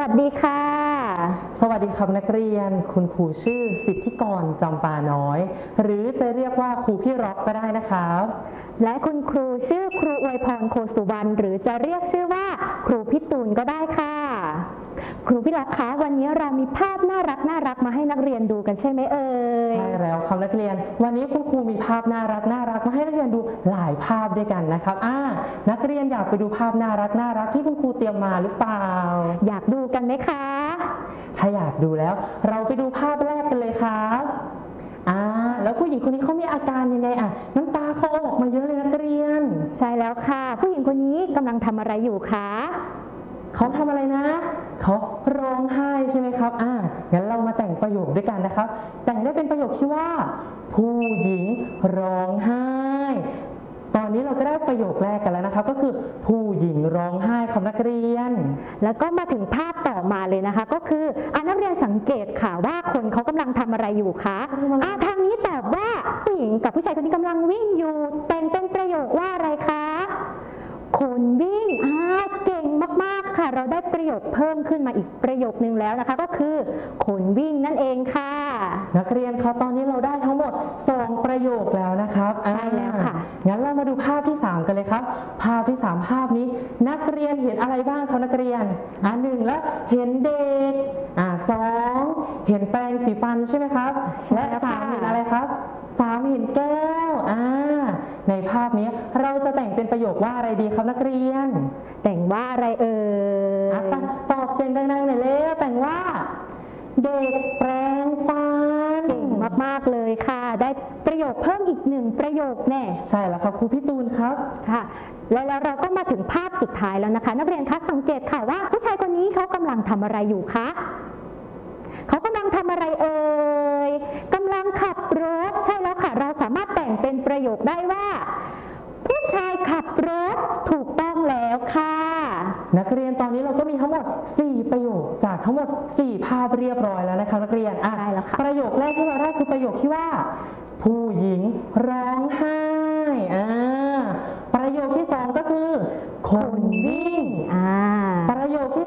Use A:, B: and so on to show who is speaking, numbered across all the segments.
A: สดีค่ะ
B: สวัสดีครับนักเรียนคุณครูชื่อสิทธิกรจำปาน้อยหรือจะเรียกว่าครูพี่ร็อกก็ได้นะครับ
A: และคุณครูชื่อครูอวยพรโคสุวรรณหรือจะเรียกชื่อว่าครูพี่ตูนก็ได้ค่ะครูพี่ร็อกคะวันนี้เรามีภาพน่ารักมาให้นักเรียนดูกันใช่ไหมเอ่ย
B: ใช่แล้วครับนักเรียนวันนี้คุณครูมีภาพน่ารักมาให้นักเรียนดูหลายภาพด้วยกันนะครับนักเรียนอยากไปดูภาพน่ารักที่คุณครูเตรียมมาหรือเปล่า
A: อยากดูกันไหมคะ
B: ถ้าอยากดูแล้วเราไปดูภาพแรกกันเลยครับแล้วผู้หญิงคนนี้เขามีอาการยังไงน้ำตาเขาออกมาเยอะเลยนักเรียน
A: ใช่แล้วค่ะผู้หญิงคนนี้กำลังทำอะไรอยู่คะ
B: เขาทำอะไรนะเขาร้องไห้ใช่ไหมครับงั้นเรามาแต่งประโยคด้วยกันนะครับแต่งได้เป็นประโยคที่ว่าผู้หญิงร้องไห้ตอนนี้เราก็ได้ประโยคแรกกันแล้วนะครับก็คือผู้หญิงร้องไห้ครับนักเรียน
A: แล้วก็มาถึงภาพต่อมาเลยนะคะก็คือนักเรียนสังเกตค่ะว่าคนเขากำลังทำอะไรอยู่คะทางนี้ตอบว่าผู้หญิงกับผู้ชายคนนี้กำลังวิ่งอยู่แต่งเป็นประโยคว่าอะไรคะคนวิ่งเก่งมากๆค่ะเราได้ประโยคเพิ่มขึ้นมาอีกประโยคนึงแล้วนะคะก็คือคนวิ่งนั่นเองค่ะ
B: นักเรียนเขาตอนนี้เราได้ทั้งหมด2ประโยคแล้วนะครับ
A: ใช่แล้วค่ะ
B: งั้นเรามาดูภาพที่3กันเลยครับภาพที่3ภาพนี้นักเรียนเห็นอะไรบ้างครับนักเรียน1แล้วเห็นเด็ก2เห็นแปรงสีฟันใช่ไหมครับและ3เห็นอะไรครับ3เห็นแก้วในภาพนี้เราจะแต่งเป็นประโยคว่าอะไรดีครับนักเรียน
A: แต่งว่าอะไรเอ่ย
B: ตอบเสียงดังๆหน่อยเร็วแต่งว่าเด็กแปรงฟัน
A: เก่งมากๆเลยค่ะได้ประโยคเพิ่มอีก1ประโยคแน่
B: ใช่แล้วครับครูพี่ตูนครับ
A: ค่ะแล้วเราก็มาถึงภาพสุดท้ายแล้วนะคะนักเรียนคะสังเกตค่ะว่าผู้ชายคนนี้เขากำลังทำอะไรอยู่คะเขากำลังทำอะไรเอ่ยกำลังขับรถใช่แล้วค่ะเราสามารถแต่งเป็นประโยคได้ว่าผู้ชายขับรถถูกต้องแล้วค่ะ
B: นักเรียนตอนนี้เราก็มีทั้งหมด4ประโยคจากทั้งหมด4ภาพเรียบร้อยแล้วนะคะนักเรียน
A: ใช่แล้วค่ะ
B: ประโยคแรกที่เราได้คือประโยคที่ว่าผู้หญิงร้องไห้ประโยคที่2ก็คือคนวิ่งประโยคที่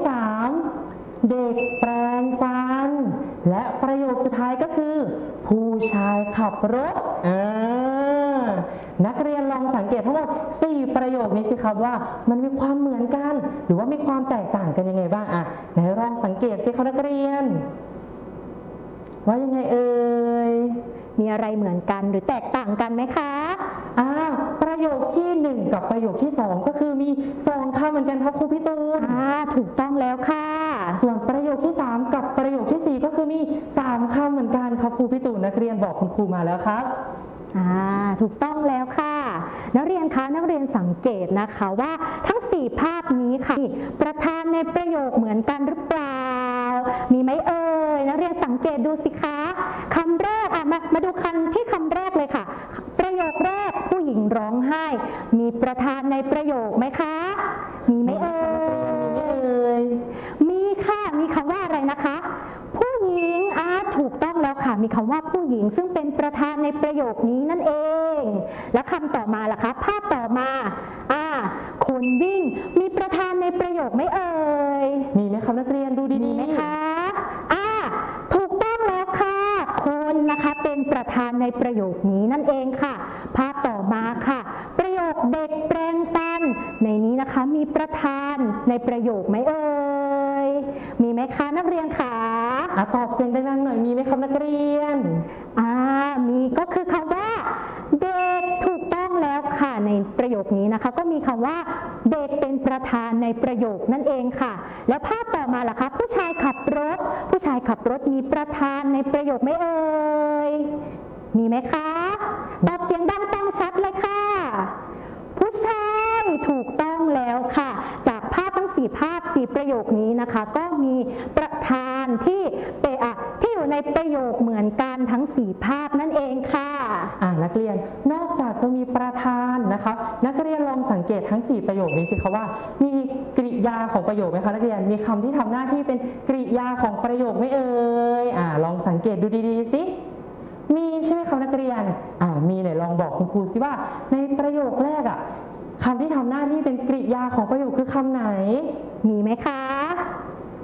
B: 3เด็กแปรงฟันและประโยคสุดท้ายก็คือผู้ชายขับรถนักเรียนลองสังเกตทั้งหมด4ประโยคนี้สิครับว่ามันมีความเหมือนกันหรือว่ามีความแตกต่างกันยังไงบ้างไหนลองสังเกตสิครับนักเรียนว่ายังไงเอ่ย
A: มีอะไรเหมือนกันหรือแตกต่างกันไหมคะ
B: ประโยคที่1กับประโยคที่2ก็คือมี2คำเหมือนกันครับครูพี่ตูน
A: ถูกต้องแล้วค่ะ
B: ส่วนประโยคที่3กับประโยคที่4ก็คือมี3คำเหมือนกันครับครูพี่ตูนนักเรียนบอกคุณครูมาแล้วครับ
A: ถูกต้องแล้วค่ะนักเรียนคะนักเรียนสังเกตนะคะว่าทั้ง4ภาพนี้ค่ะประธานในประโยคเหมือนกันหรือเปล่ามีไหมเอ่ยนักเรียนสังเกตดูสิคะคำแรกมาดูคำแรกเลยค่ะประโยคแรกผู้หญิงร้องไห้มีประธานในประโยคไหมคะมีไหมเอ่ยมีค่ะมีคำว่าอะไรนะคะผู้หญิงถูกต้องแล้วค่ะมีคำว่าผู้หญิงซึ่งเป็นประธานในประโยคนี้นั่นเองและคำต่อมาล่ะคะภาพต่อมาคนวิ่งมีประธานในประโยคไหมเอ่ย
B: มีไหมครับนักเรียนดูดีๆ
A: มีไหมคะถูกต้องแล้วค่ะคนนะคะเป็นประธานในประโยคนี้นั่นเองค่ะภาพต่อมาค่ะประโยคเด็กแปรงฟันในนี้นะคะมีประธานในประโยคไหมเอ่ยมีไหมคะนักเรียนคะ
B: ตอบเสียงดังๆหน่อยมีไหมครับนักเรียน
A: มีก็คือคำว่าเด็กถูกต้องแล้วค่ะในประโยคนี้นะคะก็มีคำว่าเด็กเป็นประธานในประโยคนั่นเองค่ะแล้วภาพต่อมาล่ะคะผู้ชายขับรถมีประธานในประโยคไหมเอ่ยมีไหมคะตอบเสียงดังฟังชัดเลยค่ะผู้ชายถูกต้องแล้วค่ะจากภาพทั้ง4ภาพ4ประโยคนี้นะคะก็มีประธานที่อยู่ในประโยคเหมือนกันทั้ง4ภาพนั่นเองค่ะ
B: นักเรียนนอกจากจะมีประธานนะคะนักเรียนลองสังเกตทั้ง4ประโยคนี้สิคะว่ามีกริยาของประโยคไหมคะนักเรียนมีคำที่ทำหน้าที่เป็นกริยาของประโยคไหมเอ่ยลองสังเกตดูดีๆสิมีใช่ไหมคะนักเรียนมีไหนลองบอกคุณครูสิว่าในประโยคแรกคำที่ทำหน้าที่เป็นกริยาของประโยคคือคำไหน
A: มีไหมคะ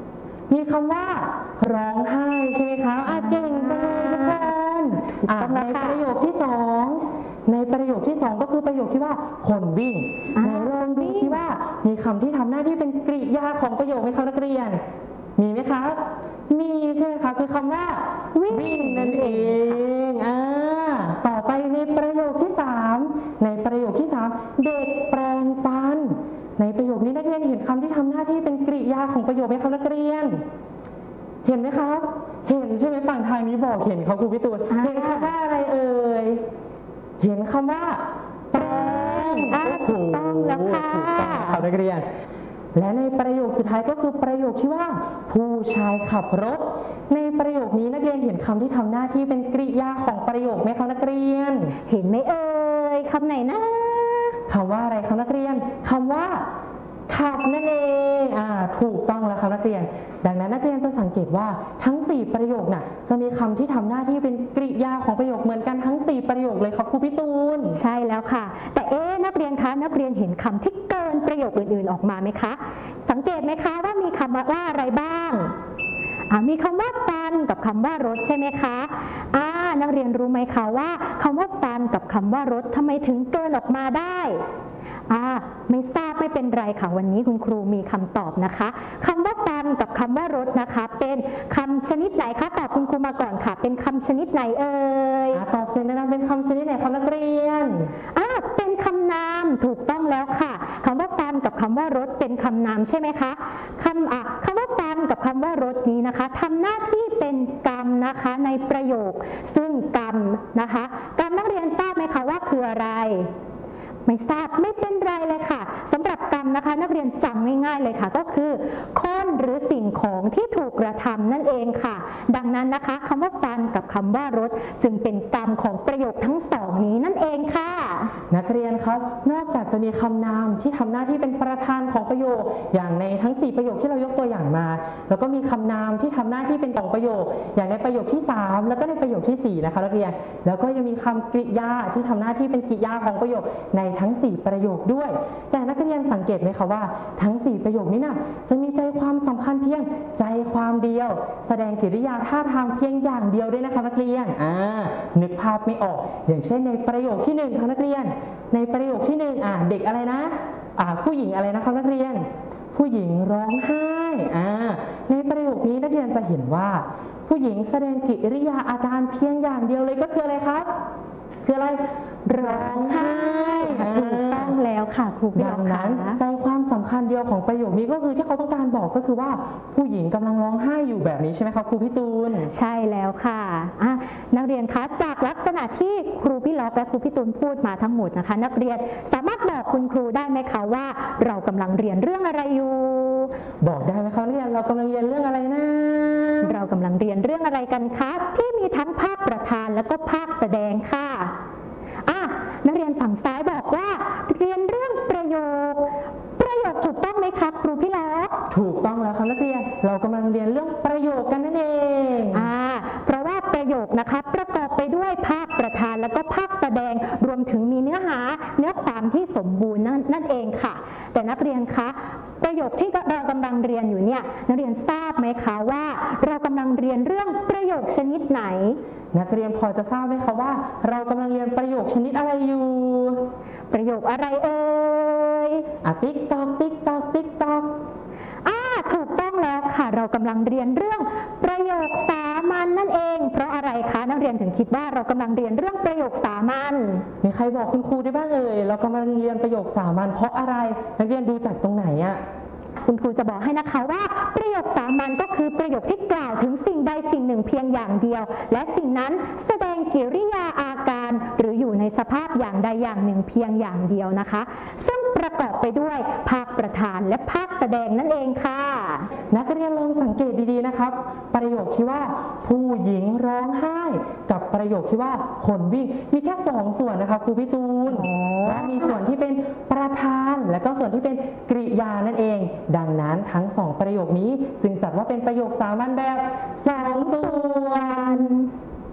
B: มีคำว่าร้องไห้ใช่ไหมคะเก่งจังเลยทุกคนในประโยคที่สองก็คือประโยคที่ว่าคนวิ่งไหนลองดูที่ว่ามีคำที่ทำหน้าที่เป็นกริยาของประโยคไหมคะนักเรียนมีไหมคะมีใช่ไหมคะคือคำว่าวิ่งนั่นเองต่อไปในประโยคที่สามเด็กแปรงฟันในประโยคนี้นักเรียนเห็นคำที่ทำหน้าที่เป็นกริยาของประโยคไหมคะนักเรียนเห็นไหมคะเห็นใช่ไหมฝั่งทางนี้บอกเห็นเขาครูพี่ตูนเห็นคำว่าอะไรเอ่ยเห็นคำว่าแปรง
A: ถูกต้องแล้วค่ะ
B: ถูกต้องครับนักเรียนและในประโยคสุดท้ายก็คือประโยคที่ว่าผู้ชายขับรถในประโยคนี้นักเรียนเห็นคำที่ทำหน้าที่เป็นกริยาของประโยคไหมคะนักเรียน
A: เห็นไหมเอ่ยคำไหนนะ
B: คำว่าอะไรคะนักเรียนคำว่าขับนั่นเองถูกต้องแล้วครับนักเรียนดังนั้นนักเรียนจะสังเกตว่าทั้ง4ประโยคน่ะจะมีคำที่ทำหน้าที่เป็นกริยาของประโยคเหมือนกันทั้ง4ประโยคเลยครับครูพี่ตูน
A: ใช่แล้วค่ะแต่นักเรียนคะนักเรียนเห็นคำที่เกินประโยคอื่นๆออกมาไหมคะสังเกตไหมคะว่ามีคำว่าอะไรบ้างมีคำว่าฟันกับคำว่ารถใช่ไหมคะนักเรียนรู้ไหมคะว่าคำว่าฟันกับคำว่ารถทำไมถึงเกินออกมาได้ไม่ทราบไม่เป็นไรค่ะวันนี้คุณครูมีคำตอบนะคะคำว่าฟันกับคำว่ารถนะคะเป็นคำชนิดไหนคะตอบคุณครูมาก่อนค่ะเป็นคำชนิดไหนเอ่ย
B: ตอบเสร็จแล้วเป็นคำชนิดไหนคะนักเรียน
A: เป็นคำนามถูกต้องแล้วค่ะคำว่าฟันกับคำว่ารถเป็นคำนามใช่ไหมคะคำว่าฟันกับคำว่ารถนี้นะคะทำหน้าที่เป็นกรรมนะคะในประโยคซึ่งกรรมนะคะกรรมนักเรียนทราบไหมคะว่าคืออะไรไม่ทราบไม่เป็นไรเลยค่ะสำหรับกรรมนะคะนักเรียนจำง่ายๆเลยค่ะก็คือคนหรือสิ่งของที่ถูกกระทำนั่นเองค่ะดังนั้นนะคะคำว่าฟันกับคำว่ารถจึงเป็นกรรมของประโยคทั้งสองนี้นั่นเองค่ะ
B: นักเรียนครับนอกจากจะมีคำนามที่ทำหน้าที่เป็นประธานของประโยคอย่างในทั้ง4ประโยคที่เรายกตัวอย่างมาแล้วก็มีคำนามที่ทำหน้าที่เป็นของประโยคอย่างในประโยคที่3แล้วก็ในประโยคที่4นะคะนักเรียนแล้วก็ยังมีคำกริยาที่ทำหน้าที่เป็นกริยาของประโยคในทั้ง4ประโยคด้วยแต่นักเรียนสังเกตไหมคะว่าทั้ง4ประโยคนี้นะจะมีใจความสำคัญเพียงใจความเดียวแสดงกิริยาท่าทางเพียงอย่างเดียวด้วยนะคะนักเรียนนึกภาพไม่ออกอย่างเช่นในประโยคที่1ค่ะนักเรียนในประโยคที่1เด็กอะไรนะผู้หญิงอะไรนะคะนักเรียนผู้หญิงร้องไห้ในประโยคนี้นักเรียนจะเห็นว่าผู้หญิงแสดงกิริยาอาการเพียงอย่างเดียวเลยก็คืออะไรครับคืออะไรร้องไห้
A: ถูกต้องแล้วค่ะครู
B: ดังนั้นใจความสำคัญเดียวของประโยคนี้ก็คือที่เขาต้องการบอกก็คือว่าผู้หญิงกำลังร้องไห้อยู่แบบนี้ใช่ไหมคะครูพี่ตูน
A: ใช่แล้วค่ะนักเรียนคะจากลักษณะที่ครูพี่ล็อกและครูพี่ตูนพูดมาทั้งหมดนะคะนักเรียนสามารถบอกคุณครูได้ไหมคะว่าเรากำลังเรียนเรื่องอะไรอยู่
B: บอกได้ไหมคะเรียนเรากำลังเรียนเรื่องอะไรนะ
A: เรากำลังเรียนเรื่องอะไรกันคะที่มีทั้งภาคประธานและก็ภาคแสดงค่ะนักเรียนฝั่งซ้ายบอกว่าเรียนเรื่องประโยคถูกต้องไหมครับครูพี่ล็อก
B: ถูกต้องแล้วครับนักเรียนเรากำลังเรียนเรื่องประโยคกันนั่นเอง
A: เพราะว่าประโยคนะคะประกอบไปด้วยภาคประธานและก็ภาคแสดงรวมถึงมีเนื้อความที่สมบูรณ์นั่นเองค่ะแต่นักเรียนคะประโยคที่เรากำลังเรียนอยู่เนี่ยนักเรียนทราบไหมคะว่าเรากำลังเรียนเรื่องประโยคชนิดไหน
B: นักเรียนพอจะทราบไหมคะว่าเรากำลังเรียนประโยคชนิดอะไรอยู่
A: ประโยคอะไรเอ่ย
B: ติ๊กตอกติ๊กตอกติ๊กตอก
A: ถูกต้องแล้วค่ะเรากำลังเรียนเรื่องประโยคสามัญนั่นเองเพราะอะไรคะนักเรียนถึงคิดว่าเรากำลังเรียนเรื่องประโยคสามัญ
B: มีใครบอกคุณครูได้บ้างเอ่ยเรากำลังเรียนประโยคสามัญเพราะอะไรนักเรียนดูจากตรงไหน
A: คุณครูจะบอกให้นะคะว่าประโยคสามัญก็คือประโยคที่กล่าวถึงสิ่งใดสิ่งหนึ่งเพียงอย่างเดียวและสิ่งนั้นแสดงกิริยาอาการหรืออยู่ในสภาพอย่างใดอย่างหนึ่งเพียงอย่างเดียวนะคะซึ่งประกอบไปด้วยภาคประธานและภาคแสดงนั่นเองค่ะ
B: นักเรียนลองสังเกตดีๆนะครับประโยคที่ว่าผู้หญิงร้องไห้กับประโยคที่ว่าคนวิ่งมีแค่2ส่วนนะคะครูพี่ตูนและมีส่วนที่เป็นประธานและก็ส่วนที่เป็นกริยานั่นเองดังนั้นทั้ง2ประโยคนี้จึงจัดว่าเป็นประโยคสามัญแบบ2ส่วน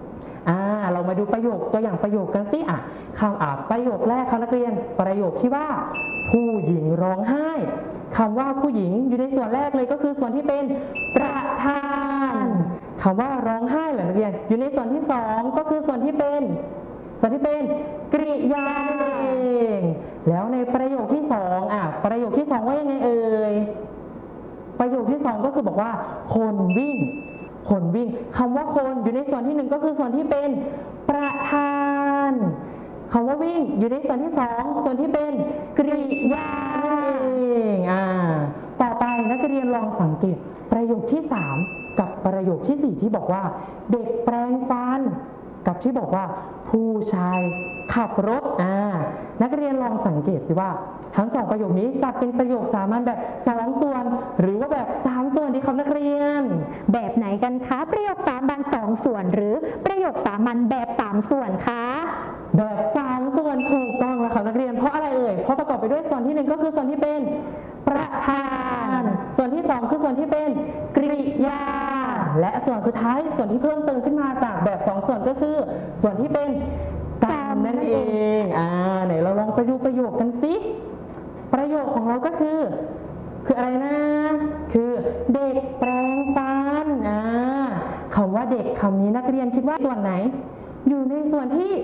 B: เรามาดูประโยคตัวอย่างประโยคกันสิประโยคแรกครับนักเรียนประโยคที่ว่าผู้หญิงร้องไห้คำว่าผู้หญิงอยู่ในส่วนแรกเลยก็คือส่วนที่เป็นประธานคำว่าร้องไห้เหรอนักเรียนอยู่ในส่วนที่สองก็คือส่วนที่เป็นกริยาเองแล้วในประโยคที่สองประโยคที่สองว่ายังไงเอ่ยประโยคที่สองก็คือบอกว่าคนวิ่งคำว่าคนอยู่ในส่วนที่หนึ่งก็คือส่วนที่เป็นประธานคำว่าวิ่งอยู่ในส่วนที่สองส่วนที่เป็นกริยาเองต่อไปนักเรียนลองสังเกตประโยคที่สามกับประโยคที่สี่ที่บอกว่าเด็กแปรงฟันกับที่บอกว่าผู้ชายขับรถนักเรียนลองสังเกตสิว่าทั้งสองประโยคนี้จะเป็นประโยคสามัญแบบ2ส่วนหรือว่าแบบ3ส่วนที่ครับนักเรียน
A: แบบไหนกันคะประโยคสามัญ2ส่วนหรือประโยคสามัญแบบ3ส่วนคะ
B: แบบ3ส่วนถูกต้องแล้วครับนักเรียนเพราะอะไรเอ่ยเพราะประกอบไปด้วยส่วนที่1ก็คือส่วนที่เป็นประธานส่วนที่2คือส่วนที่เป็นกริยาและส่วนสุดท้ายส่วนที่เพิ่มเติมขึ้นมาจากแบบ2ส่วนก็คือส่วนที่เป็นกรรมนั่นเองไหนเราลองไปดูประโยคกันสิประโยคของเราก็คืออะไรนะคือเด็กแปรงฟันคำว่าเด็กคำนี้นักเรียนคิดว่าส่วนไหนอยู่ในส่วนที่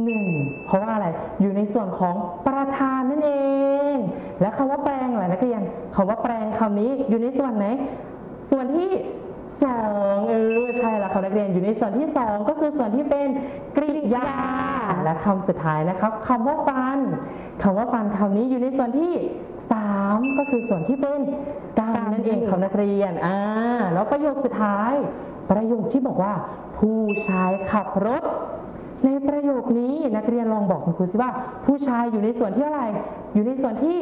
B: 1เพราะว่าอะไรอยู่ในส่วนของประธานนั่นเองและคำว่าแปรงล่ะนักเรียนคำว่าแปรงคำนี้อยู่ในส่วนไหนส่วนที่2ใช่แล้วค่ะนักเรียนอยู่ในส่วนที่2ก็คือส่วนที่เป็นกริยาและคำสุดท้ายนะครับคำว่าฟันคำนี้อยู่ในส่วนที่3ก็คือส่วนที่เป็นกรรมนั่นเองครับนักเรียนแล้วประโยคสุดท้ายประโยคที่บอกว่าผู้ชายขับรถในประโยคนี้นักเรียนลองบอกคุณครูสิว่าผู้ชายอยู่ในส่วนที่อะไรอยู่ในส่วนที่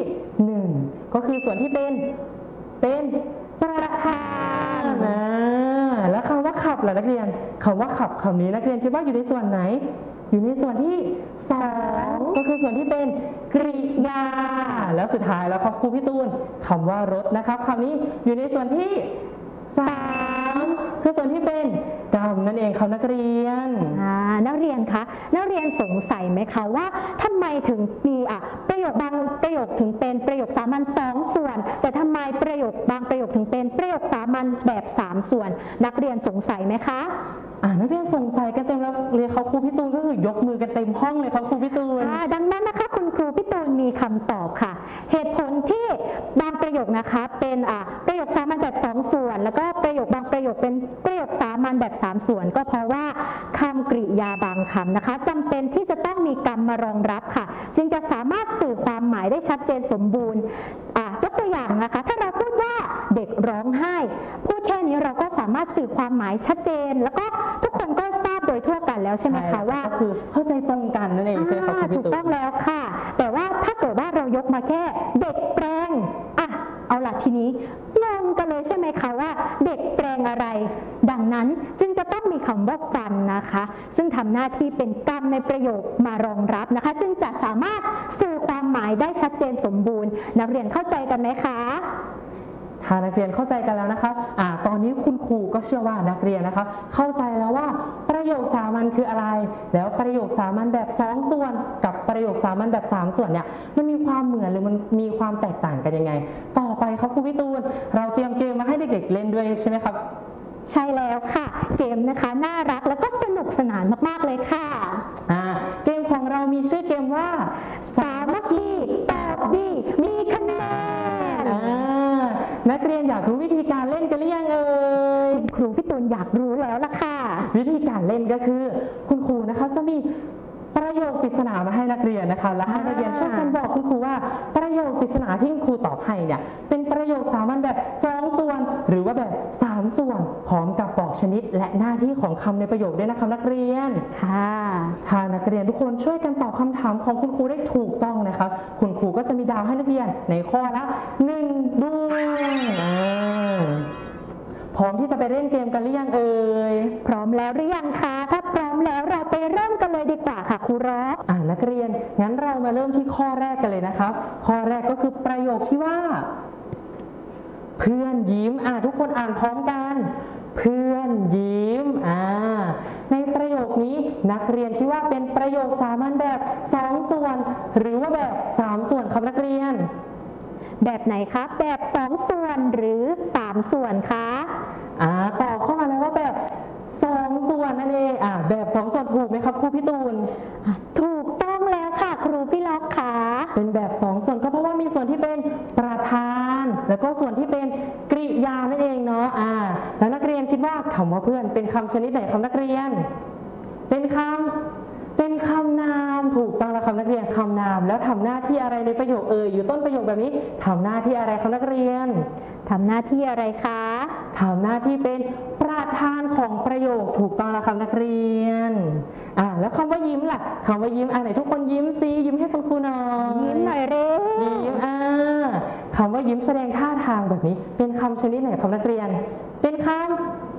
B: 1ก็คือส่วนที่เป็นประธานแล้วคำว่าขับล่ะนักเรียนคำว่าขับคำนี้นักเรียนคิดว่าอยู่ในส่วนไหนอยู่ในส่วนที่2ก็คือส่วนที่เป็นกริยาแล้วสุดท้ายแล้วครับครูพี่ตูนคำว่ารถนะครับคำนี้อยู่ในส่วนที่3คือส่วนที่เป็นกรรมนั่นเองครับนักเรียน
A: นักเรียนคะนักเรียนสงสัยไหมคะว่าทำไมถึงมีประโยคบางประโยคถึงเป็นประโยคสามัญ2ส่วนแต่ทำไมประโยคบางประโยคถึงเป็นประโยคสามัญแบบ3ส่วนนักเรียนสงสัยไหมคะ
B: นักเรียนสงสัยกันเต็มแล้วเรียนเขาครูพี่ตูนก็คือยกมือกันเต็มห้องเลยครับครูพี่ตูน
A: ดังนั้นนะคะคุณครูพี่ตูนมีคำตอบค่ะเหตุผลที่บางประโยคนะคะเป็นประโยคสามัญแบบ2ส่วนแล้วก็ประโยคบางประโยคเป็นประโยคสามัญแบบ3ส่วนก็เพราะว่าคำกริยาบางคำนะคะจำเป็นที่จะต้องมีกรรมมารองรับค่ะจึงจะสามารถสื่อความหมายได้ชัดเจนสมบูรณ์ยกตัวอย่างนะคะถ้าเราพูดว่าเด็กร้องไห้พูดแค่นี้เราก็สามารถสื่อความหมายชัดเจนแล้วก็ทุกคนก็ทราบโดยทั่วกันแล้วใช่ไหมคะว่า
B: คือเข้าใจตรงกันนั่นเองใช่ไหมครับ
A: ถูกต้องแล้วค่ะแต่ว่าถ้าเกิดว่าเรายกมาแค่เด็กแปรงเอาล่ะทีนี้งงกันเลยใช่ไหมคะว่าเด็กแปรงอะไรดังนั้นจึงจะต้องมีคำว่าฟันนะคะซึ่งทำหน้าที่เป็นกรรมในประโยคมารองรับนะคะจึงจะสามารถสื่อความหมายได้ชัดเจนสมบูรณ์นักเรียนเข้าใจกันไหมคะ
B: ถ้านักเรียนเข้าใจกันแล้วนะคะตอนนี้คุณครูก็เชื่อว่านักเรียนนะคะเข้าใจแล้วว่าประโยคสามัญคืออะไรแล้วประโยคสามัญแบบ2ส่วนกับประโยคสามัญแบบ3ส่วนเนี่ยมันมีความเหมือนหรือมันมีความแตกต่างกันยังไงต่อไปครับครูพี่ตูนเราเตรียมเกมมาให้เด็กๆเล่นด้วยใช่ไหมครับ
A: ใช่แล้วค่ะเกมนะคะน่ารักแล้วก็สนุกสนานมากๆเลยค่ะ
B: เกมของเรามีชื่อเกมว่า
A: สามัคคีตอบดีมีคะแนน
B: นักเรียนอยากรู้วิธีการเล่นกันหรือยังเอ่ย
A: คุณครูพี่ตูนอยากรู้แล้วล่ะค่ะ
B: วิธีการเล่นก็คือคุณครูนะคะจะมีประโยคปริศนามาให้นักเรียนนะคะและให้นักเรียนช่วยกันบอกคุณครูว่าประโยคปริศนาที่คุณครูตอบให้เนี่ยเป็นประโยคสามัญแบบ2ส่วนหรือว่าแบบ3ส่วนพร้อมกับบอกชนิดและหน้าที่ของคำในประโยคด้วยนะคะนักเรียน
A: ค่ะ
B: ถ้านักเรียนทุกคนช่วยกันตอบคำถามของคุณครูได้ถูกต้องนะคะคุณครูก็จะมีดาวให้นักเรียนในข้อละ1ดวงพร้อมที่จะไปเล่นเกมกันหรือยังเอ่ย
A: พร้อมแล้วหรือยังคะถ้าพร้อมแล้วเราไปเริ่มกันเลยดีกว่าค่ะครูรอ
B: นักเรียนงั้นเรามาเริ่มที่ข้อแรกกันเลยนะครับข้อแรกก็คือประโยคที่ว่าเพื่อนยิ้มทุกคนอ่านพร้อมกันเพื่อนยิ้มในประโยคนี้นี้นักเรียนคิดว่าเป็นประโยคสามัญแบบ2ส่วนหรือว่าแบบ3ส่วนครับนักเรียน
A: แบบไหนคะแบบ2ส่วนหรือ3ส่วนคะ
B: ตอบเข้ามาเลยว่าแบบ2ส่วนนั่นเองแบบ2ส่วนถูกไหมครับครูพี่ตูน
A: ถูกต้องแล้วค่ะครูพี่ล็อกค่ะ
B: เป็นแบบ2ส่วนก็เพราะว่ามีส่วนที่เป็นประธานแล้วก็ส่วนที่เป็นกริยานั่นเองเนาะแล้วนักเรียนคิดว่าคำว่าเพื่อนเป็นคำชนิดไหนครับนักเรียนเป็นคำนามถูกต้องแล้วครับนักเรียนคำนามแล้วทำหน้าที่อะไรในประโยคอยู่ต้นประโยคแบบนี้ทำหน้าที่อะไรครับนักเรียน
A: ทำหน้าที่อะไรคะ
B: ทำหน้าที่เป็นประธานของประโยคถูกต้องแล้วครับนักเรียนแล้วคำว่ายิ้มล่ะคำว่ายิ้มไหนทุกคนยิ้มซิยิ้มให้คุณครูหน่อย
A: ยิ้มหน่อยเร็ว
B: ยิ้มคำว่ายิ้มแสดงท่าทางแบบนี้เป็นคำชนิดไหนครับนักเรียนเป็นคำ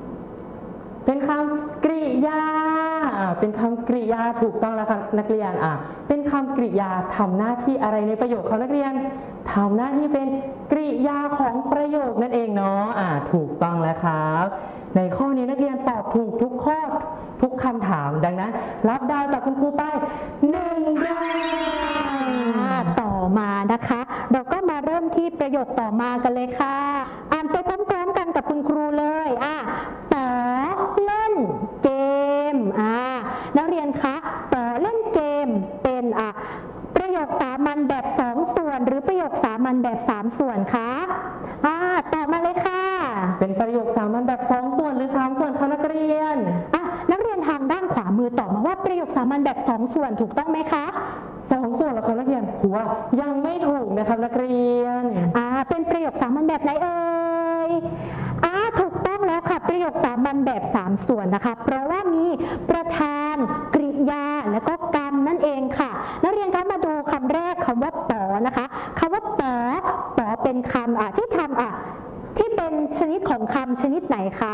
B: กริยาเป็นคำกริยาถูกต้องแล้วครับนักเรียนเป็นคำกริยาทำหน้าที่อะไรในประโยคครับนักเรียนทำหน้าที่เป็นกริยาของประโยคนั่นเองเนาะถูกต้องแล้วครับในข้อนี้นักเรียนตอบถูกทุกข้อทุกคำถามดังนั้นรับดาวจากคุณครูไป1 ดาว
A: ต่อมานะคะเราก็มาเริ่มที่ประโยคต่อมากันเลยค่ะอ่านไปพร้อมๆกันกับคุณครูเลยป๋อเล่นเกมนักเรียนคะป๋อเล่นเกมเป็นประโยคสามัญแบบ2ส่วนหรือประโยคสามัญแบบ3ส่วนคะตอบมาเลยค่ะ
B: เป็นประโยคสามัญแบบ2ส่วนหรือ3ส่วนคะนักเรียน
A: นักเรียนทางด้านขวามือตอบมาว่าประโยคสามัญแบบ2ส่วนถูกต้องไหมคะ
B: 2ส่วนแล้วครับนักเรียนครูว่ายังไม่ถูกนะครับนักเรียน
A: เป็นประโยคสามัญแบบไหนเอ่ยถูกต้องแล้วค่ะประโยคสามัญแบบ3ส่วนนะคะเพราะว่ามีประธานกริยาและก็กรรมนั่นเองค่ะนักเรียนคะมาดูคำแรกคำว่าป๋อนะคะคำว่าป๋อเป็นคำที่ทำที่เป็นชนิดของคำชนิดไหนคะ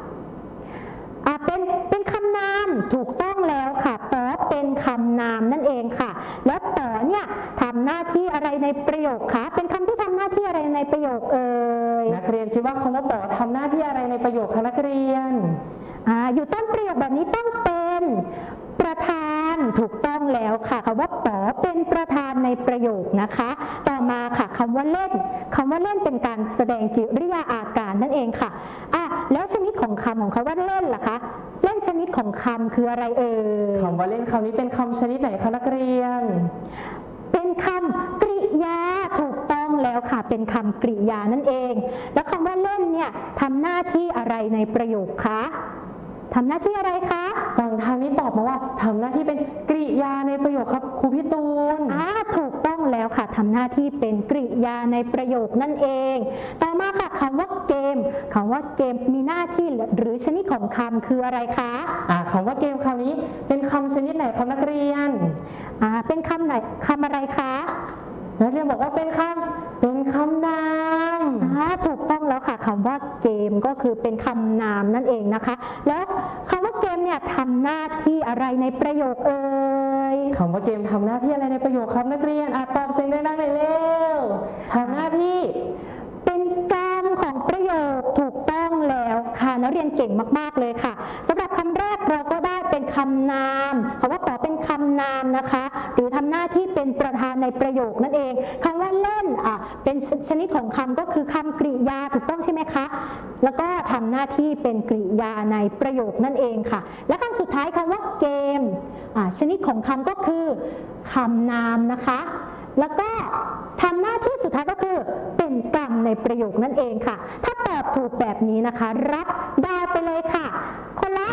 A: เป็นคำนามถูกต้องแล้วค่ะป๋อเป็นคำนามนั่นเองค่ะแล้วป๋อเนี่ยทำหน้าที่อะไรในประโยคคะเป็นคำที่ทำหน้าที่อะไรในประโยค
B: นักเรียนคิดว่าคำว่าป๋อทำหน้าที่อะไรในประโยคคะนักเรียน
A: อยู่ต้นประโยคแบบนี้ต้องเป็นประธานถูกต้องแล้วค่ะคำว่าป๋อเป็นประธานในประโยคนะคะต่อมาค่ะคำว่าเล่นเป็นการแสดงกิริยาอาการนั่นเองค่ะแล้วชนิดของคำของคำว่าเล่นล่ะคะเล่นชนิดของคำคืออะไร
B: คำว่าเล่นคำนี้เป็นคำชนิดไหนคะนักเรียน
A: เป็นคำกริยาถูกต้องแล้วค่ะเป็นคำกริยานั่นเองแล้วคำว่าเล่นเนี่ยทำหน้าที่อะไรในประโยคคะทำหน้าที่อะไรคะ
B: ฝั่งทางนี้ตอบมาว่าทำหน้าที่เป็นกริยาในประโยคครับครูพี่ตูน
A: ถูกต้องแล้วค่ะทำหน้าที่เป็นกริยาในประโยคนั่นเองต่อมาค่ะคำว่าเกมมีหน้าที่หรือชนิดของคำคืออะไรคะ
B: คำว่าเกมคำนี้เป็นคำชนิดไหนครับนักเรียน
A: เป็นคำไหนคำอะไรคะ
B: นักเรียนบอกว่าเป็นคำนาม
A: ถูกต้องแล้วค่ะคำว่าเกมก็คือเป็นคำนามนั่นเองนะคะแล้วคำว่าเกมเนี่ยทำหน้าที่อะไรในประโยค
B: คำว่าเกมทำหน้าที่อะไรในประโยคครับนักเรียนตอบเสียงดังๆหน่อยเร็วทำหน้าที่
A: เป็นกรรมของประโยคถูกต้องแล้วค่ะนักเรียนเก่งมากๆเลยค่ะสำหรับคำแรกเราก็ได้เป็นคำนามคำว่าป๋อเป็นคำนามนะคะหรือทำหน้าที่เป็นประธานในประโยคนั่นเองคำว่าเล่นเป็นชนิดของคำก็คือคำกริยาถูกต้องใช่ไหมคะแล้วก็ทำหน้าที่เป็นกริยาในประโยคนั่นเองค่ะและคำสุดท้ายคำว่าเกมชนิดของคำก็คือคำนามนะคะแล้วก็ทำหน้าที่สุดท้ายก็คือเป็นกรรมในประโยคนั่นเองค่ะถ้าตอบถูกแบบนี้นะคะรับดาวไปเลยค่ะคนละ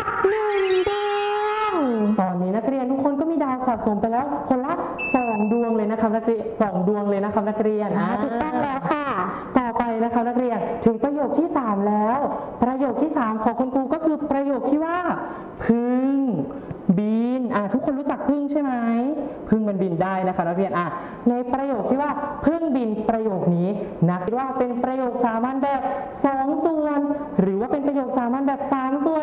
A: 1 ดวง
B: ตอนนี้นักเรียนทุกคนก็มีดาวสะสมไปแล้วคนละ2 ดวงเลยนะคะนักเรียน2 ดวงเลยนะคะนักเรียน
A: ถูกต้องแล้วค่ะ
B: ต่อไปนะคะนักเรียนถึงประโยคที่3แล้วประโยคที่3ของคุณครูก็คือประโยคที่ว่าพึ่งบินทุกคนรู้จักพึ่งใช่ไหมพึ่งมันบินได้นะคะนักเรียนในประโยคที่ว่าพึ่งบินประโยคนี้นักว่าเป็นประโยคสามัญแบบ2ส่วนหรือว่าเป็นประโยคสามัญแบบ3ส่วน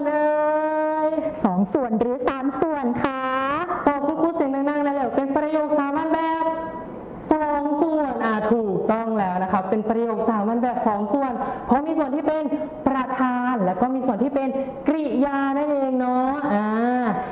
A: 2ส่วนหรือ3ส่วนคะ
B: ตอบคุณครูเสียงดังๆเลยเป็นประโยคสามัญแบบ2ส่วนถูกต้องแล้วนะครับเป็นประโยคสามัญแบบ2ส่วนเพราะมีส่วนที่เป็นประธานแล้วก็มีส่วนที่เป็นกริยานั่นเองเนาะ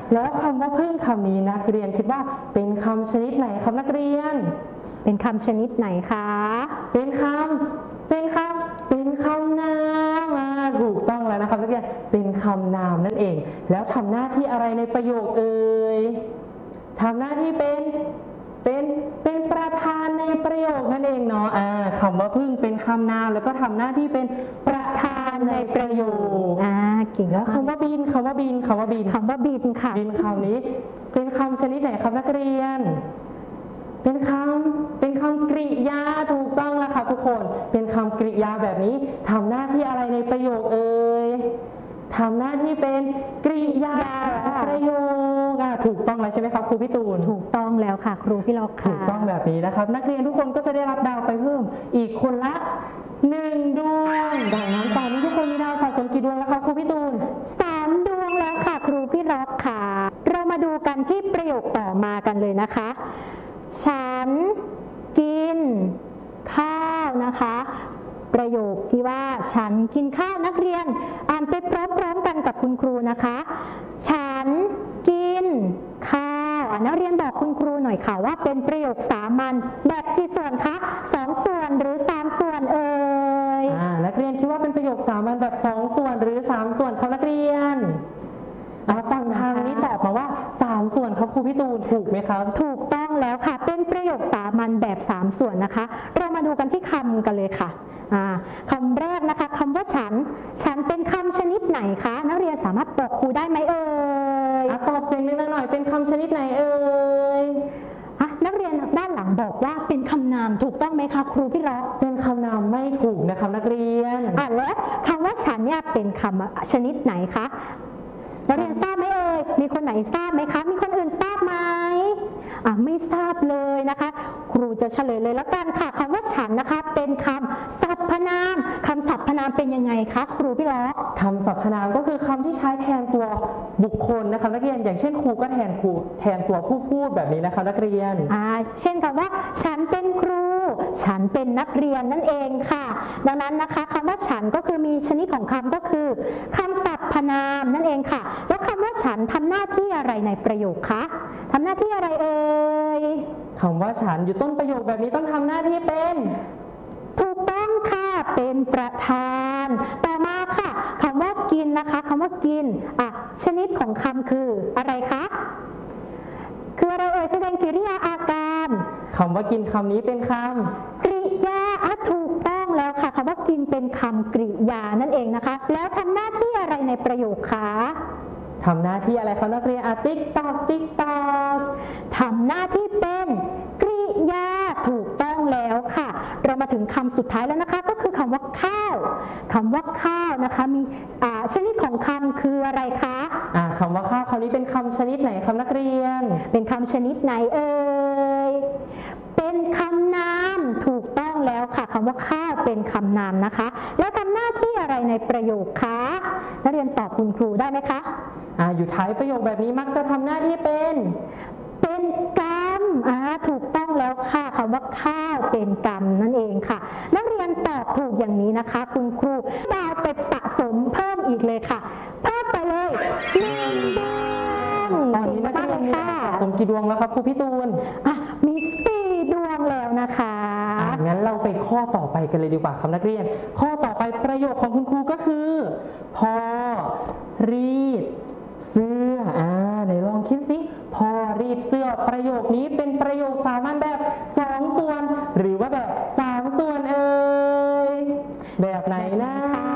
B: แล้วคำว่าพึ่งคำนี้นักเรียนคิดว่าเป็นคำชนิดไหนครับนักเรียน
A: เป็นคำชนิดไหนคะ
B: เป็นคำนามถูกต้องแล้วนะครับนักเรียนเป็นคำนามนั่นเองแล้วทำหน้าที่อะไรในประโยคเอ่ยทำหน้าที่เป็นประธานในประโยคนั่นเองเนาะคำว่าพึ่งเป็นคำนามแล้วก็ทำหน้าที่เป็นประธานในประโยค
A: เก่ง
B: แล้วคำว่าบินค่ะบินคำนี้เป็นคำชนิดไหนครับนักเรียนเป็นคำกริยาถูกต้องแล้วค่ะทุกคนเป็นคำกริยาแบบนี้ทำหน้าที่อะไรในประโยคเอ่ยทำหน้าที่เป็นกริยาประโยคถูกต้องแล้วใช่ไหมครับครูพี่ตูน
A: ถูกต้องแล้วค่ะครูพี่ล็อกค่ะ
B: ถูกต้องแบบนี้นะครับนักเรียนทุกคนก็จะได้รับดาวไปเพิ่มอีกคนละ1 ดวงดังนั้นตอนนี้ทุกคนมีดาวสะสมกี่ดวงแล้วคะครูพี่ตูน
A: 3 ดวงแล้วค่ะครูพี่ล็อกค่ะเรามาดูกันที่ประโยคต่อมากันเลยนะคะฉันกินข้าวนะคะประโยคที่ว่าฉันกินข้าวนักเรียนอ่านไปพร้อมๆกันกับคุณครูนะคะฉันกินข้าวนักเรียนบอกคุณครูหน่อยค่ะว่าเป็นประโยคสามัญแบบกี่ส่วนคะ2 ส่วนหรือ3 ส่วนเอ่ย
B: นักเรียนคิดว่าเป็นประโยคสามัญแบบ2 ส่วนหรือ3 ส่วนครับนักเรียนฝั่งทางนี้ตอบมาว่า3 ส่วนครับครูพี่ตูนถูกไหมครับ
A: ถูกต้องแล้วค่ะเป็นประโยคสามัญแบบ3 ส่วนนะคะเรามาดูกันที่คำกันเลยค่ะคำแรกนะคะคำว่าฉันเป็นคำชนิดไหนคะนักเรียนสามารถบอกครูได้ไหมเอ่ย
B: ตอบเสียงดังๆหน่อยเป็นคำชนิดไหนเอ่ย
A: นักเรียนด้านหลังบอกว่าเป็นคำนามถูกต้องไหมคะครูพี่ล็อก
B: เป็นคำนามไม่ถูกนะครับนักเรียน
A: แล้วคำว่าฉันเนี่ยเป็นคำชนิดไหนคะนักเรียนทราบไหมเอ่ยมีคนไหนทราบไหมคะมีคนอื่นทราบไหมไม่ทราบเลยนะคะครูจะเฉลยเลยแล้วกันค่ะคำว่าฉันนะคะเป็นคำสรรพนามคำสรรพนามเป็นยังไงคะครูพี่ล้อ
B: คำสรรพนามก็คือคำที่ใช้แทนตัวบุคคลนะคะนักเรียนอย่างเช่นครูก็แทนตัวผู้พูดแบบนี้นะคะนักเรียน
A: เช่นคำว่าฉันเป็นครูฉันเป็นนักเรียนนั่นเองค่ะดังนั้นนะคะคำว่าฉันก็คือมีชนิดของคำก็คือคำสรรพนามนั่นเองค่ะแล้วคำว่าฉันทำหน้าที่อะไรในประโยคคะทำหน้าที่อะไรเอ่ย
B: คำว่าฉันอยู่ต้นประโยคแบบนี้ต้องทำหน้าที่เป็น
A: ถูกต้องค่ะเป็นประธานต่อมาค่ะคำว่ากินนะคะคำว่ากินชนิดของคำคืออะไรคะคืออะไรเอ่ยแสดงกิริยาอาการ
B: คำว่ากินคำนี้เป็นคำ
A: กริยาถูกต้องแล้วค่ะคำว่ากินเป็นคำกริยานั่นเองนะคะแล้วทำหน้าที่อะไรในประโยคคะ
B: ทำหน้าที่อะไรคะนักเรียนติ๊กตอก
A: ทำหน้าที่เป็นกริยาถูกต้องแล้วค่ะเรามาถึงคำสุดท้ายแล้วนะคะก็คือคำว่าข้าวคำว่าข้าวนะคะมีชนิดของคำคืออะไรคะ
B: คำว่าข้าวคำนี้เป็นคำชนิดไหนครับนักเรียน
A: เป็นคำชนิดไหนเอ่ยเป็นคำนามถูกต้องแล้วค่ะคำว่าข้าวเป็นคำนามนะคะแล้วทำหน้าที่อะไรในประโยคคะนักเรียนตอบคุณครูได้ไหมคะ
B: อยู่ท้ายประโยคแบบนี้มักจะทำหน้าที่เป็น
A: กรรมถูกต้องแล้วค่ะคำว่าข้าวเป็นกรรมนั่นเองค่ะนักเรียนตอบถูกอย่างนี้นะคะคุณครูดาวไปสะสมเพิ่มอีกเลยค่ะเพิ่มไปเลย1 ดวง
B: ตอนนี้นักเรียนมีสะสมกี่ดวงแล้วครับครูพี่ตูน
A: มี4 ดวงแล้วนะคะ
B: งั้นเราไปข้อต่อไปกันเลยดีกว่าครับนักเรียนข้อต่อไปประโยคของคุณครูก็คือพอรีดเสื้อไหนลองคิดสิพอรีดเสื้อประโยคนี้เป็นประโยคสามัญแบบ2 ส่วนหรือว่าแบบ3 ส่วนเอ่ยแบบไหนนะ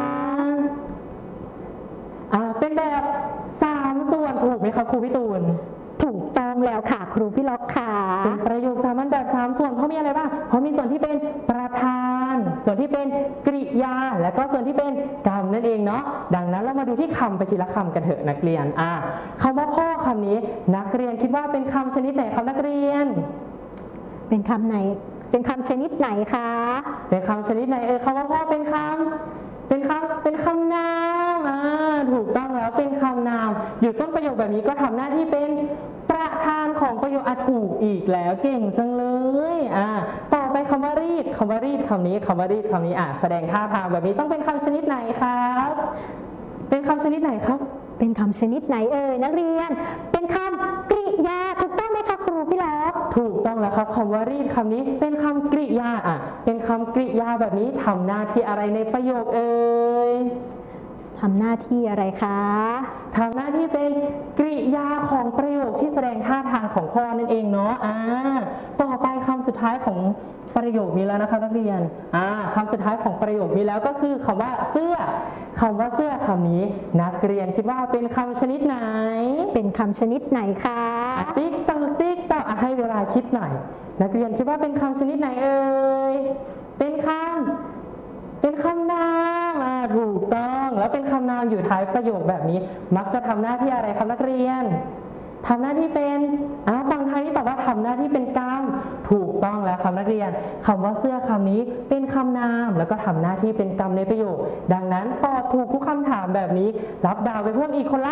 B: เป็นแบบ3 ส่วนถูกไหมครับครูพี่ตูน
A: ถูกต้องแล้วค่ะครูพี่ล็อกค่ะ
B: เป็นประโยคสามัญแบบ3 ส่วนเพราะมีอะไรบ้างเพราะมีส่วนที่เป็นประธานส่วนที่เป็นกริยาและก็ส่วนที่เป็นกรรมนั่นเองเนาะดังนั้นเรามาดูที่คำไปทีละคำกันเถอะนักเรียนคำว่าพ่อคำนี้นักเรียนคิดว่าเป็นคำชนิดไหนครับนักเรียน
A: เป็นคำไหนเป็นคำชนิดไหนคะ
B: เป็นคำชนิดไหนคำว่าพ่อเป็นคำนามถูกต้องแล้วเป็นคำนามอยู่ต้นประโยคแบบนี้ก็ทำหน้าที่เป็นประธานของประโยคถูกอีกแล้วเก่งจังเลยต่อไปคำว่ารีดคำนี้แสดงท่าทางแบบนี้ต้องเป็นคำชนิดไหนครับเป็นคำชนิดไหนครับ
A: เป็นคำชนิดไหนเอ่ยนักเรียนเป็นคำกริยาถูกต้องไหมคะครูพี่ล็อก
B: ถูกต้องแล้วครับคำว่ารีดคำนี้เป็นคำกริยาเป็นคำกริยาแบบนี้ทำหน้าที่อะไรในประโยคเอ่ย
A: ทำหน้าที่อะไรคะ
B: ทำหน้าที่เป็นกริยาของประโยคที่แสดงท่าทางของพ่อนั่นเองเนาะต่อไปคำสุดท้ายของประโยคนี้แล้วนะคะนักเรียนคำสุดท้ายของประโยคนี้แล้วก็คือคำว่าเสื้อคำว่าเสื้อคำนี้นักเรียนคิดว่าเป็นคำชนิดไหน
A: เป็นคำชนิดไหนคะ
B: ติ๊กต๊อกติ๊กต๊อกให้เวลาคิดหน่อยนักเรียนคิดว่าเป็นคำชนิดไหนเอ่ยเป็นคำนามถูกต้องแล้วเป็นคำนามอยู่ท้ายประโยคแบบนี้มักจะทำหน้าที่อะไรครับนักเรียนทำหน้าที่เป็นฝั่งไทยนี่ตอบว่าทำหน้าที่เป็นกรรมถูกต้องแล้วครับนักเรียนคำว่าเสื้อคำนี้เป็นคำนามแล้วก็ทำหน้าที่เป็นกรรมในประโยคดังนั้นตอบถูกทุกคำถามแบบนี้รับดาวไปเพิ่มอีกคนละ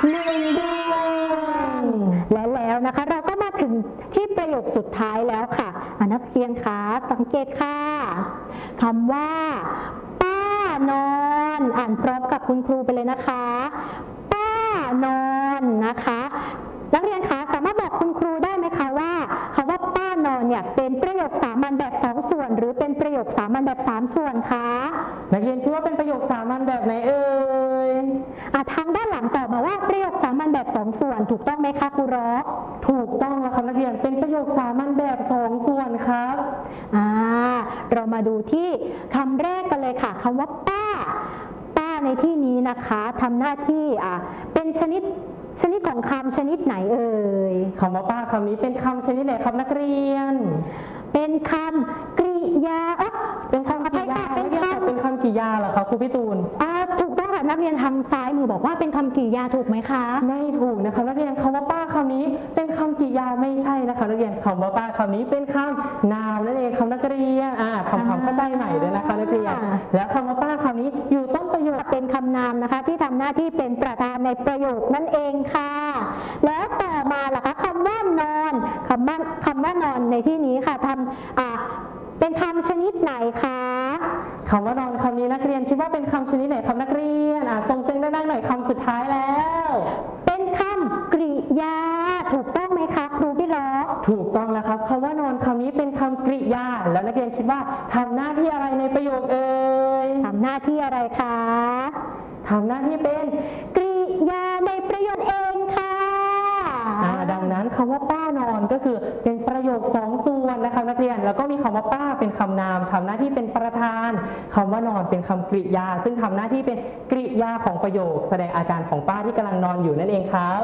B: 1 ดวง
A: และแล้วนะคะเราก็มาถึงที่ประโยคสุดท้ายแล้วค่ะนักเรียนคะสังเกตค่ะคำว่าป้านอนอ่านพร้อมกับคุณครูไปเลยนะคะป้านอนนะคะนักเรียนคะสามารถบอกคุณครูได้ไหมคะว่าคำว่าป้านอนเนี่ยเป็นประโยคสามัญแบบ2 ส่วนหรือเป็นประโยคสามัญแบบ3 ส่วนคะ
B: นักเรียนคิดว่าเป็นประโยคสามัญแบบไหนเอ่ย
A: ทางด้านหลังตอบมาว่าประโยคสามัญแบบ2 ส่วนถูกต้องไหมคะครูร็อก
B: ถูกต้องแล้วครับนักเรียนเป็นประโยคสามัญแบบ2 ส่วนครับ
A: เรามาดูที่คำแรกกันเลยค่ะคำว่าป้าในที่นี้นะคะทำหน้าที่เป็นชนิดของคำชนิดไหนเอ่ย
B: คำว่าป้าคำนี้เป็นคำชนิดไหนครับนักเรียน
A: เป็นคำกริยา
B: เป็นคำกริยาเป็นคำกริยาเหรอคะครูพี่ตูน
A: ถูกต้องค่ะนักเรียนทางซ้ายมือบอกว่าเป็นคำกริยาถูกไหมคะ
B: ไม่ถูกนะคะนักเรียนคำว่าป้าคำนี้เป็นคำกริยาไม่ใช่นะคะนักเรียนคำว่าป้าคำนี้เป็นคำนามนั่นเองคำนักเรียนทำความเข้าใจใหม่เลยนะคะนักเรียนแล้วคำว่าป้าคำนี้อยู่ต้นประโยค
A: เป็นคำนามนะคะที่ทำหน้าที่เป็นประธานในประโยคนั่นเองค่ะแล้วต่อมาล่ะคะคำว่านอนคำว่านอนในที่นี้ค่ะเป็นคำชนิดไหนคะ
B: คำว่านอนคำนี้นักเรียนคิดว่าเป็นคำชนิดไหนครับนักเรียนส่งเสียงดังๆหน่อยคำสุดท้ายแล้ว
A: เป็นคำกริยาถูกต้องไหมคะครูพี่ล็อก
B: ถูกต้องแล้วครับคำว่านอนคำนี้เป็นคำกริยาแล้วนักเรียนคิดว่าทำหน้าที่อะไรในประโยคเอ่ย
A: ทำหน้าที่อะไรคะ
B: ทำหน้าที่เป็น
A: กริยาในประโยคเองค่ะ
B: ดังนั้นคำว่าป้านอนก็คือเป็นประโยค2 ส่วนนะคะนักเรียนแล้วก็มีคำว่าป้าเป็นคำนามทำหน้าที่เป็นประธานคำว่านอนเป็นคำกริยาซึ่งทำหน้าที่เป็นกริยาของประโยคแสดงอาการของป้าที่กำลังนอนอยู่นั่นเองครับ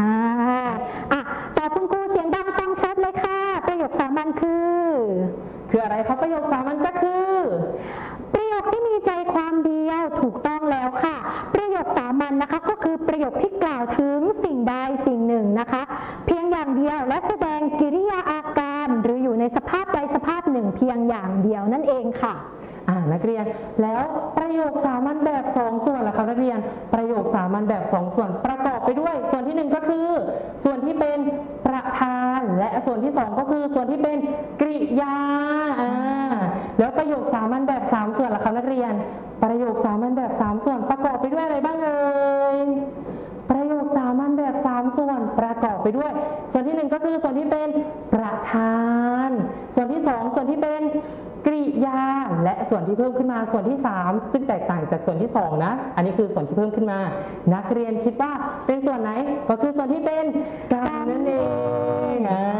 A: แต่คุณครูเสียงดังฟังชัดเลยค่ะประโยคสามัญคือ
B: อะไรครับประโยคสามัญก็คือ
A: ประโยคที่มีใจความเดียวถูกต้องแล้วค่ะประโยคสามัญนะคะก็คือประโยคที่กล่าวถึงสิ่งใดสิ่งหนึ่งนะคะเพียงอย่างเดียวและแสดงกิริยาอาการหรืออยู่ในสภาพใดสภาพหนึ่งเพียงอย่างเดียวนั่นเองค่ะ
B: นักเรียนแล้วประโยคสามัญแบบ2 ส่วนล่ะครับนักเรียนประโยคสามัญแบบ2 ส่วนประกอบไปด้วยส่วนที่1ก็คือส่วนที่เป็นประธานและส่วนที่2ก็คือส่วนที่เป็นกริยาแล้วประโยคสามัญแบบ3 ส่วนล่ะครับนักเรียนประโยคสามัญแบบ3 ส่วนประกอบไปด้วยอะไรบ้างเอ่ยประโยคสามัญแบบ3 ส่วนประกอบไปด้วยส่วนที่1ก็คือส่วนที่เป็นประธานส่วนที่2ส่วนที่เป็นกริยาและส่วนที่เพิ่มขึ้นมาส่วนที่3ซึ่งแตกต่างจากส่วนที่2นะอันนี้คือส่วนที่เพิ่มขึ้นมานักเรียนคิดว่าเป็นส่วนไหนก็คือส่วนที่เป็นกรรมนั่นเอง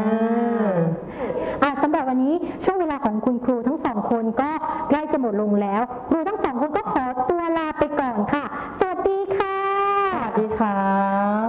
A: สำหรับวันนี้ช่วงเวลาของคุณครูทั้ง2 คนก็ใกล้จะหมดลงแล้วครูทั้ง2 คนก็ขอตัวลาไปก่อนค่ะสวัสดีค่ะ
B: สวัสดีค่ะ